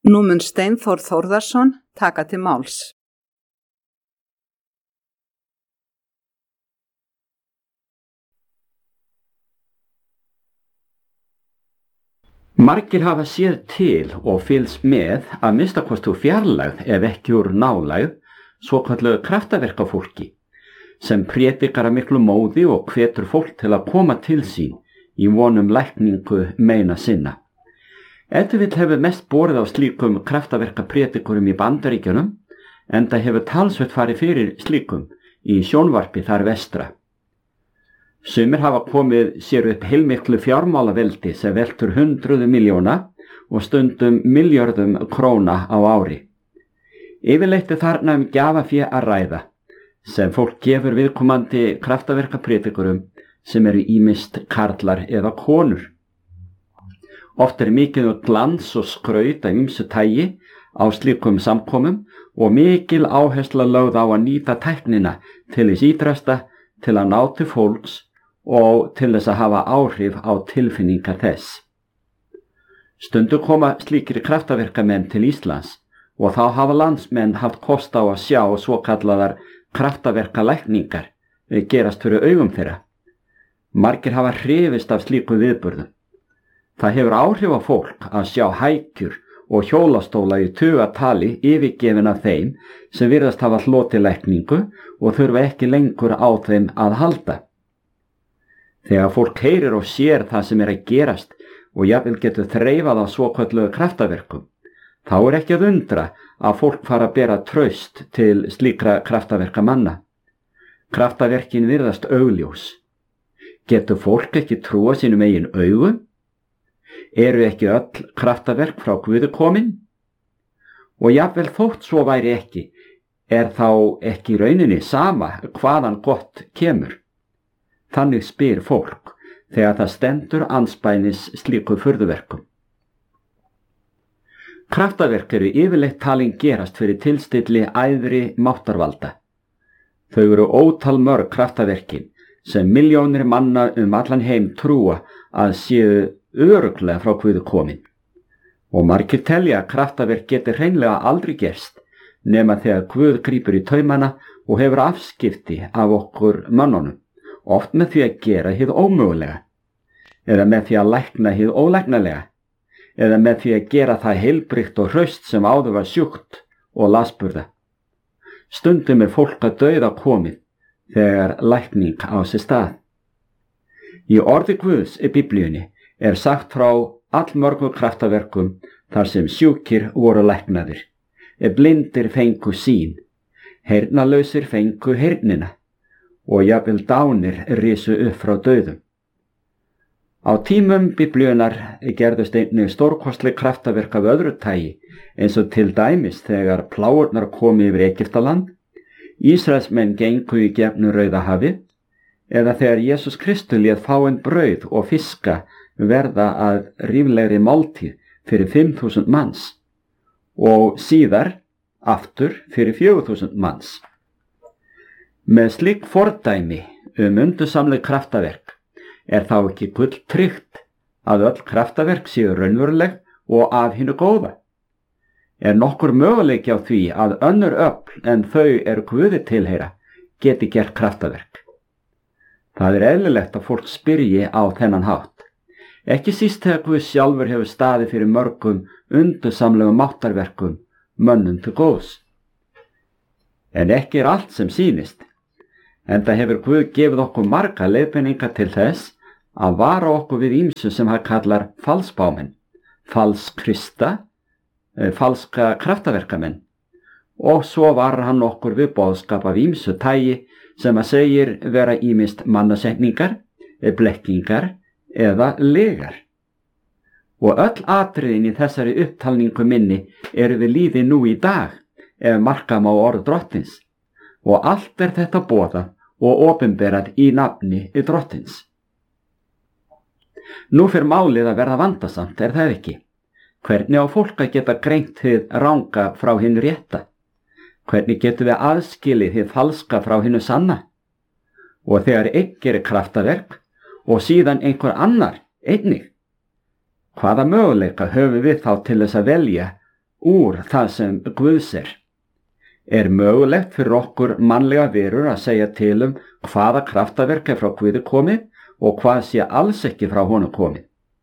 Nú mun Steinþór Þórðarson taka til máls. Margir hafa séð til og fylgst með að minnstakosti úr fjarlægð ef ekki úr nálægð svokölluðu kraftaverkafólki sem prédikar af miklu móði og hvetur fólk til að koma til sín í von lækningu meina sinna. Ef til vill hefur mest borið á slíkum kraftaverkaprédikurum í Bandaríkjunum enda hefur talsvert farið fyrir slíkum í sjónvarpi þar vestra. Sumir hafa komið sér upp heilmiklu fjármálaveldi sem veltur hundruðum milljóna og stundum milljörðum króna á ári. Yfirleitt þarna gjafafé að ræða sem fólk gefur viðkomandi kraftaverkaprédikurum sem eru ýmist karlar eða konur. Oft mikið glans og skraut af ýmsu tagi á slíkum samkomum og mikil áhersla lögð á að nýta tæknina til þess ýtrasta til að ná til fólks og til þess að hafa áhrif á tilfinningar þess. Stundum koma slíkir kraftaverkamenn til Íslands og þá hafa landsmenn haft kost á að sjá svokallaðar kraftaverkalækningar gerast fyrir augum þeirra. Margir hafa hrifist af slíkum viðburðum. Það hefur áhrif á fólk að sjá hækjur og hjólastóla í tugatali yfirgefin af þeim sem virðast hafa hlotið lækningu og þurfa ekki lengur á þeim að halda. Þegar fólk heyrir og sér það sem að gerast og jafnvel getur þreifað á svokölluðu kraftaverkum, þá ekki að undra að fólk fara að bera traust til slíkra kraftaverkamanna. Kraftaverkin virðast augljós. Getur fólk ekki trúa sínum eigin augum? Eru ekki öll kraftaverk frá Guði komin? Og jafnvel þótt svo væri ekki, þá ekki í rauninni sama hvaðan gott kemur. Þannig spyr fólk þegar það stendur andspænis slíku furðuverkum. Kraftaverk eru yfirleitt talin gerast fyrir tilstilli æðri máttarvalda. Þau eru ótal mörg kraftaverkin sem milljónir manna allan heim trúa að séu örugglega frá Guði komin. Og margir telja að kraftaverk geti hreinlega aldrei gerst nema þegar Guð grípur í taumana og hefur afskipti af okkur mönnunum, oft með því að gera hið ómögulega, eða með því að lækna hið ólæknalega, eða með því að gera það heilbrigt og hraust sem áður var sjúkt og lasburða. Stundum fólk að dauða komið þegar lækning á sér stað. Í orði Guðs í Biblíunni sagt frá allmörgum kraftaverkum þar sem sjúkir voru læknaðir, blindir fengu sýn, heyrnarlausir fengu heyrnina og jafnvel dánir risu upp frá dauðum. Á tímum Biblíunnar gerðust einnig stórkostleg kraftaverk af öðru tagi, eins og til dæmis þegar plágurnar komu yfir Egyptaland, Ísraelsmenn gengu í gegnum Rauðahafið, eða þegar Jesús Kristur lét fáein brauð og fiska verða að ríflegri máltíð fyrir 5.000 manns og síðar aftur fyrir 4.000 manns. Með slík fordæmi undursamleg kraftaverk þá ekki gull tryggt að öll kraftaverk séu raunveruleg og af hinu góða. Nokkur möguleiki á því að önnur öfl en þau Guði tilheyra geti gert kraftaverk. Það eðlilegt að fólk spyrji á þennan hátt. Ekki síst þegar Guð sjálfur hefur staðið fyrir mörgum undursamlegum máttarverkum mönnum til góðs. En ekki allt sem sýnist, enda hefur Guð gefið okkur marga leiðbeiningar til þess að vara okkur við ýmsu sem hann kallar falsbámenn, falskrista, falska kraftaverkamenn, og svo varar hann okkur við boðskap af ýmsu tagi sem segir vera ýmist mannasetningar, blekkingar eða legar. Og öll atriðin í þessari upptalningu minni við lýði nú í dag ef marka má orð Drottins, og allt þetta boðað og opinberað í nafni Drottins. Nú fer málið að verða vandasamt, það ekki? Hvernig á fólk að geta greint hið ranga frá hinu rétta? Hvernig getum við aðskilið hið falska frá hinu sanna? Og þegar einn gerir kraftaverk og síðan einhver annar einnig, hvaða möguleika höfum við þá til þess að velja úr það sem Guðs er mögulegt fyrir okkur mannlega verur að segja til hvaða kraftaverk frá Guði komið og hvað sé alls ekki frá honum komið.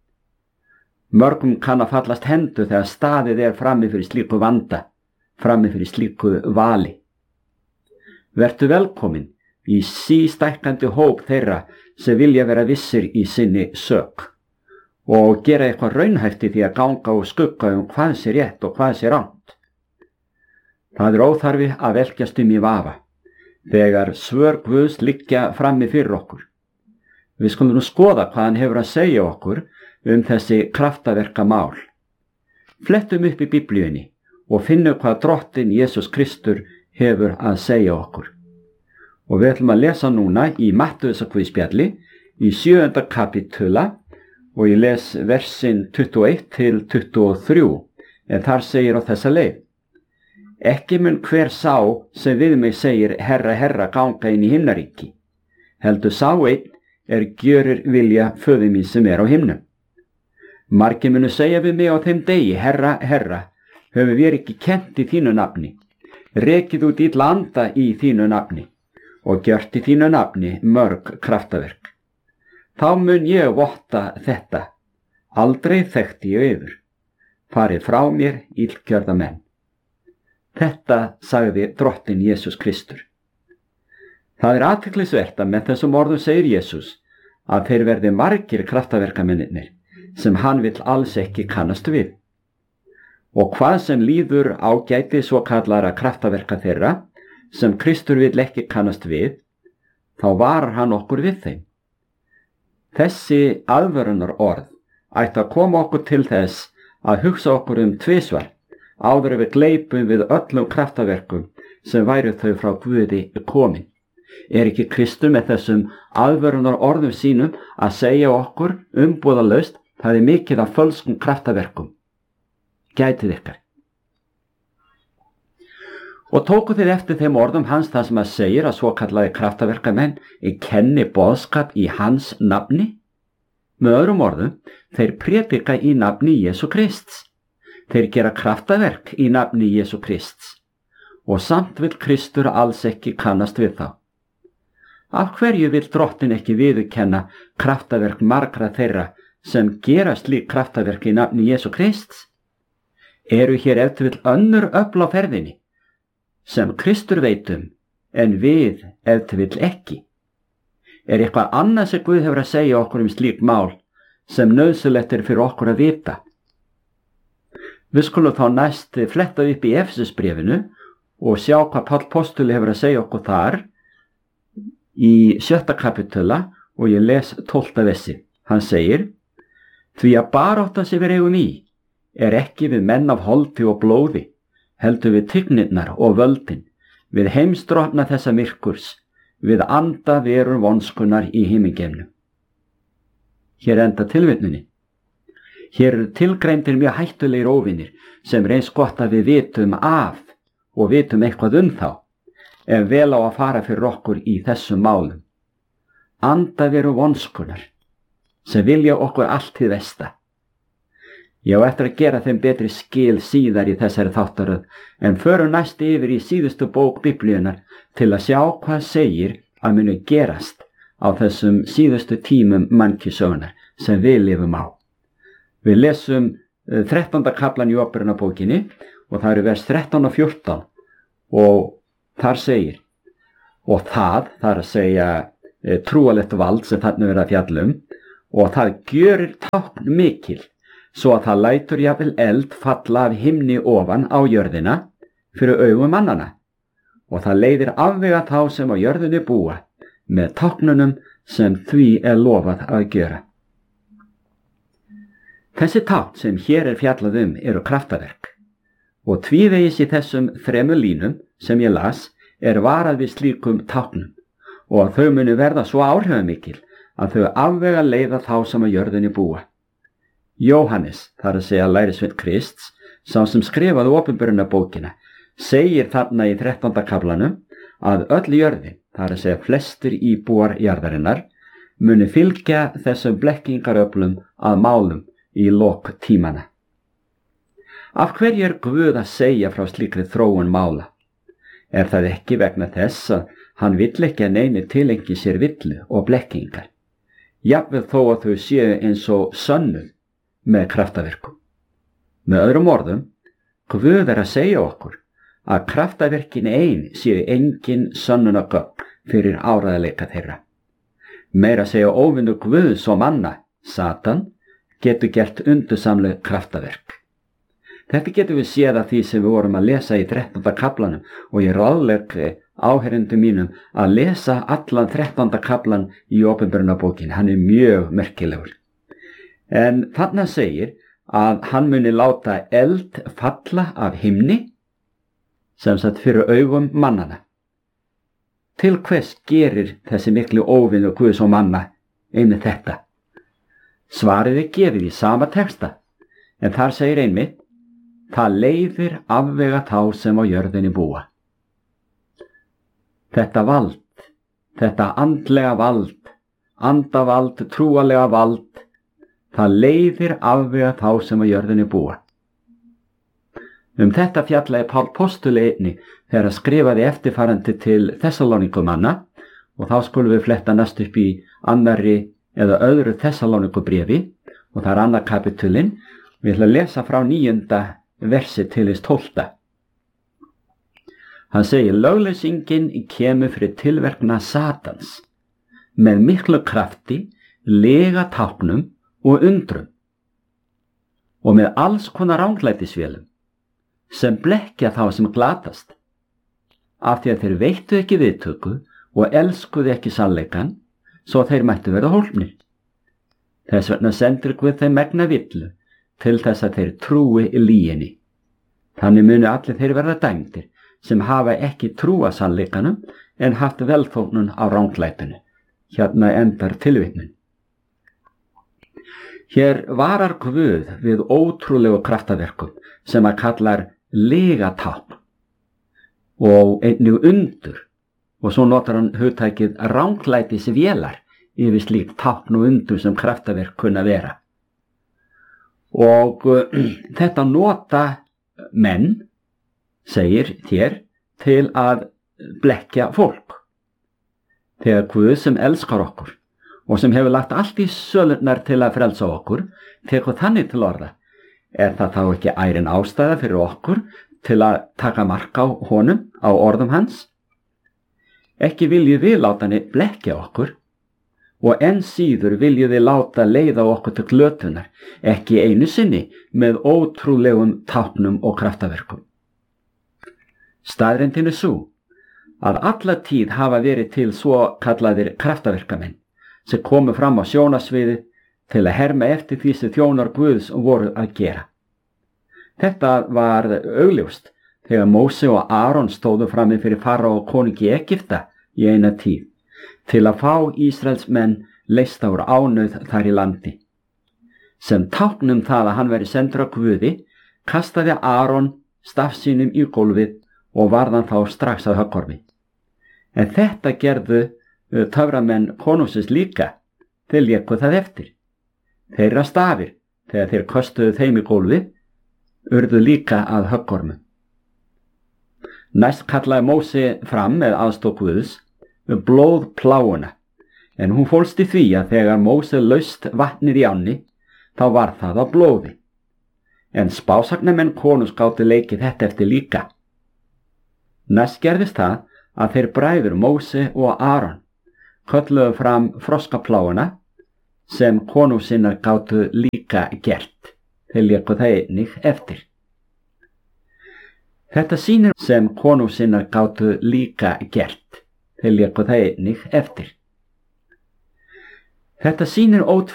Mörgum kann að fallast hendur þegar staðið frammi fyrir slíku vanda, frammi fyrir slíku vali. Vertu velkomin í sístækkandi hóp þeirra sem vilja vera vissir í sinni sök og gera eitthvað raunhæft í því að ganga og skugga hvað sé rétt og hvað sé rangt. Það óþarfi að velkjast í vafa þegar svör Guðs liggja frammi fyrir okkur. Við skulum nú skoða hvað hann hefur að segja okkur þessi kraftaverka mál. Flettum upp í Biblíunni og finnum hvað Drottinn Jesús Kristur hefur að segja okkur. Og við ætlum að lesa núna í Mattheusarguðspjalli í 7. kapítula og ég les versin 21 til 23 en þar segir á þessa leið: Ekki mun hver sá sem við mig segir Herra, Herra ganga inn í himnaríki, heldur sá einn gjörir vilja föður mín sem á himnum. Margir munu segja við mig á þeim degi: Herra, Herra, höfum við ekki kennt í þínu nafni, rekið út illa anda í þínu nafni og gjört í þínu nafni mörg kraftaverk. Þá mun ég votta þetta: aldrei þekkti ég yður, farið frá mér illgjörða menn. Þetta sagði Drottinn Jesús Kristur. Það athyglisvert að með þessum orðum segir Jesús að þeir verði margir kraftaverkamennirnir sem hann vill alls ekki kannast við. Og hvað sem líður ágæti svo kallara kraftaverka þeirra sem Kristur vill ekki kannast við, þá varar hann okkur við þeim. Þessi aðvörunar orð ætti að koma okkur til þess að hugsa okkur tvisvar áður við gleypum við öllum kraftaverkum sem væru þau frá Guði komin. Ekki Kristur með þessum aðvörunar orðum sínum að segja okkur umbúðalaust það mikið af fölskum kraftaverkum? Gætið ykkar. Og tóku þið eftir þeim orðum hans þar sem að segir að svokallaði kraftaverkamenn kenni boðskap í hans nafni? Með öðrum orðum, þeir prédika í nafni Jesú Krists. Þeir gera kraftaverk í nafni Jesú Krists og samt vill Kristur alls ekki kannast við þá. Af hverju vill Drottinn ekki viðurkenna kraftaverk margra þeirra sem gera slík kraftaverk í nafni Jesú Krists? Eru hér ef til vill önnur öfl á ferðinni sem Kristur veit en við ef til vill ekki? Eitthvað annað sem Guð hefur að segja okkur slík mál sem nauðsynlegt fyrir okkur að vita? Við skulum þá næst fletta upp í Efesusbréfinu og sjá hvað Páll postuli hefur að segja okkur þar í 7. kapítula og ég les 12. versi. Hann segir: Því að baráttan sem við eigum í ekki við menn af holdi og blóði, heldur við tignirnar og völdin, við heimsdrottna þessa myrkurs, við anda verur vonskunnar í himingeimnum. Hér enda tilvitnunin. Hér eru tilgreindir mjög hættulegir óvinir sem eins gott að við vitum af og vitum eitthvað þá, en vel á að fara fyrir okkur í þessum málum. Anda veru vonskunar sem vilja okkur allt hið versta. Ég á eftir að gera þeim betri skil síðar í þessari þáttaröð, en förum næst yfir í síðustu bók Biblíunnar til að sjá hvað segir að muni gerast á þessum síðustu tímum mannkynssögunnar sem við lifum á. Við lesum 13. kaflan í Óperunarbókinni og það eru vers 13 og 14 og þar segir: Og það að segja trúalegt vald sem þarna verið að fjalla og það gjörir tákn mikil svo að það lætur jafnvel eld falla af himni ofan á jörðina fyrir augum mannanna og það leiðir afvega þá sem á jörðinni búa með táknunum sem því lofað að gjöra. Þessi tákn sem hér fjallað eru kraftaverk og tvívegis í þessum 3 línum sem ég las varað við slíkum táknum og að þau muni verða svo áhrifamikil að þau afvega leiða þá sem á jörðinni búa. Jóhannes, þar að segja lærisveinn Krists, sá sem skrifaði Opinberunarbókina, segir þarna í 13. kaflanum að öll jörðin, þar að segja flestir íbúar jarðarinnar, muni fylgja þessum blekkingaröflum að málum í lok tímana. Af hverju Guð að segja frá slíkri þróun mála? Það ekki vegna þess að hann vill ekki að neini tilengi sér villu og blekkingar, jafnvel þó að þau séu eins og sönnuð með kraftaverkum. Með öðrum orðum, Guð að segja okkur að kraftaverkin ein séu engin sönnunargögn fyrir áreiðanleika þeirra. Meira að segja óvinur Guðs og manna, Satan, getur gert undursamleg kraftaverk. Þetta getum við séð af því sem við vorum að lesa í 13. kaflanum og ég ráðlegg áheyrendum mínum að lesa allan 13. kaflan í Opinberunarbókinni. Hann mjög merkilegur. En þarna segir að hann muni láta eld falla af himni, sem sagt fyrir augum mannana. Til hvers gerir þessi miklu óvinur Guðs og manna einmitt þetta? Svarið gefið í sama texta, en þar segir einmitt: það leiðir afvega þá sem á jörðinni búa. Þetta vald, þetta andlega vald, andavald, trúalega vald, það leiðir afvega þá sem á jörðinni búa. Þetta fjallaði Pál postuli einnig þegar hann skrifaði eftirfarandi til Þessalónikumanna, og þá skulum við fletta næst upp í annarri eða öðru Þessalónikubréfi, og það annar kapitulinn. Við ætlum að lesa frá 9. versi til hins 12. Hann segir: lögleysingin kemur fyrir tilverkna Satans með miklu krafti, lega táknum og undrum og með alls konar ranglætisvélum sem blekkja þá sem glatast, af því að þeir veittu ekki viðtöku og elskuðu ekki sannleikann, svo þeir mættu verða hólpnir. Þess vegna sendir Guð þeim megna villu til þess að þeir trúi í lyginni. Þannig munu allir þeir verða dæmdir sem hafa ekki trúa sannleikanum en haft velþóknun á ranglætinu. Hérna endar tilvitnun. Hér varar Guð við ótrúlegu kraftaverkum sem að kallar legatákn og einnig undur, og svo notar hann hugtækið ranglætisvélar yfir slíkt tákn og undur sem kraftaverk kunna vera. Og þetta nota menn, segir hér, til að blekkja fólk. Þegar Guð sem elskar okkur og sem hefur lagt allt í sölurnar til að frelsa okkur, tekur þannig til orða, það þá ekki ærin ástæða fyrir okkur til að taka mark á honum, á orðum hans? Ekki viljum við láta hann blekkja okkur, og enn síður viljum við láta leiða okkur til glötunar, ekki einu sinni með ótrúlegum táknum og kraftaverkum. Staðreyndin sú að alla tíð hafa verið til svo kallaðir kraftaverkamenn sem komu fram á sjónasviði til að herma eftir því sem þjónar Guðs voru að gera. Þetta var augljóst þegar Móse og Áron stóðu frammi fyrir Faraó konungi Egypta í eina tíð til að fá Ísraelsmenn leysta úr ánauð þar í landi. Sem táknum það að hann veri sendur af Guði, kastaði Áron staf sínum í gólfið og varð hann þá strax að höggormi. En þetta gerðu töframenn konungsins líka, þeir léku það eftir. Þeirra stafir, þegar þeir köstuðu þeim í gólfið, urðu líka að höggormu. Næst kallaði Móse fram með aðstoð Guðs blóðpláuna, en hún fólst í því að þegar Móse laust vatnið í ánni, þá var það á blóði. En spásagnamenn konungs gátu leikið þetta eftir líka. Næst gerðist það að þeir bræður Móse og Áron kölluðu fram froskapláuna sem konungssinnar gátu líka gert. Þeir léku það einnig eftir. Þetta sýnir sem konungssinnar gátu líka gert. Þeir léku það einnig eftir. Þetta sýnir